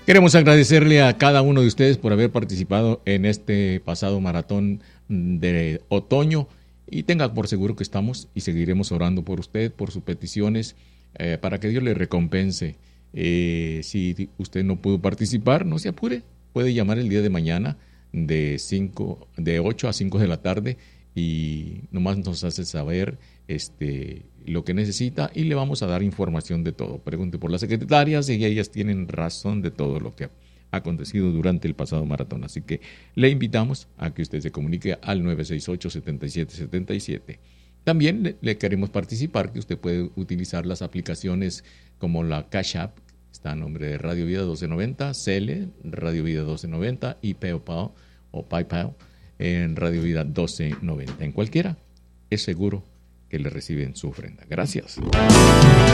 Queremos agradecerle a cada uno de ustedes por haber participado en este pasado maratón de otoño y tenga por seguro que estamos y seguiremos orando por usted, por sus peticiones, para que Dios le recompense. Si usted no pudo participar, no se apure, puede llamar el día de mañana de 8 a 5 de la tarde y nomás nos hace saber lo que necesita y le vamos a dar información de todo. Pregunte por las secretarias y ellas tienen razón de todo lo que ha acontecido durante el pasado maratón. Así que le invitamos a que usted se comunique al 968-7777. También le queremos participar, que usted puede utilizar las aplicaciones como la Cash App, está a nombre de Radio Vida 1290, CL, Radio Vida 1290 y PayPal en Radio Vida 1290. En cualquiera, es seguro que le reciben su ofrenda. Gracias.